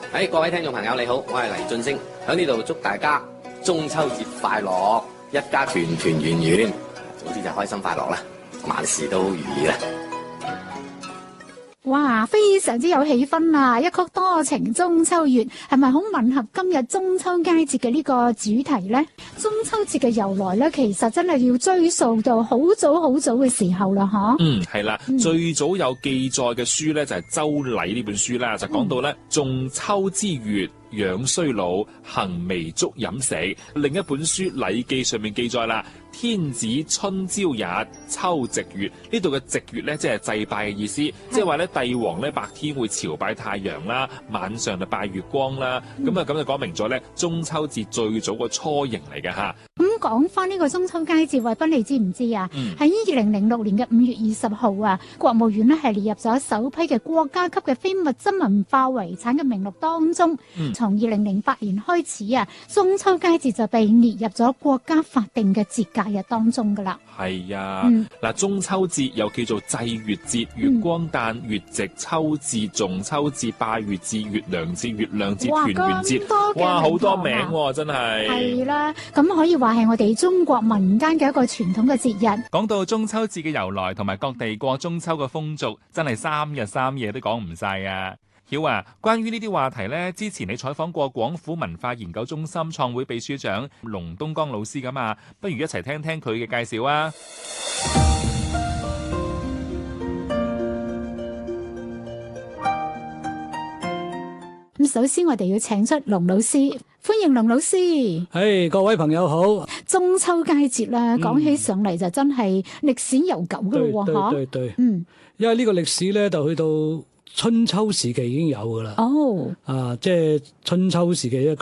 各位聽眾朋友你好，我係黎俊升，喺呢度祝大家中秋節快樂，一家團團圓圓，總之就開心快樂啦，萬事都如意啦。 哇，非常之有氣氛啊！一曲多情中秋月，係咪好吻合今日中秋佳節嘅呢個主題呢？中秋節嘅由來呢，其實真係要追溯到好早好早嘅時候啦，嗬。 係啦，最早有記載嘅書呢，就係《周禮》呢本書啦，就講到呢，仲秋之月，養衰老，行微足飲食。另一本書《禮記》上面記載啦，天子春朝日，秋夕月。呢度嘅夕月咧，即係祭拜嘅意思，即係話咧，帝王咧白天會朝拜太陽啦，晚上就拜月光啦。咁就講明咗咧，中秋節最早個雛形嚟嘅吓。 咁講翻呢個中秋佳節，惠斌你知唔知啊？喺2006年嘅5月20號啊，國務院咧係列入咗首批嘅國家級嘅非物質文化遺產嘅名錄當中。從2008年開始啊，中秋佳節就被列入咗國家法定嘅節假日當中噶啦。 係啊，嗱，中秋節又叫做祭月節、月光誕、月夕、秋至、仲秋節、拜月節、月亮節、月亮節、團圓節，哇，好多名喎，真係。係啦，咁可以話係我哋中國民間嘅一個傳統嘅節日。 講到中秋節嘅由來同埋各地過中秋嘅風俗，真係3日3夜都講唔晒啊！曉啊，關於呢啲話題呢，之前你採訪過廣府文化研究中心創會秘書長龍東江老師㗎嘛，不如一齊聽聽佢嘅介紹啊！ 咁首先我哋要請出龍老師，歡迎龍老師。 各位朋友好。 中秋佳節啦，講起上嚟就真係歷史悠久㗎咯喎， 對，因為呢個歷史咧就去到春秋時期已經有噶啦。即係春秋時期咧。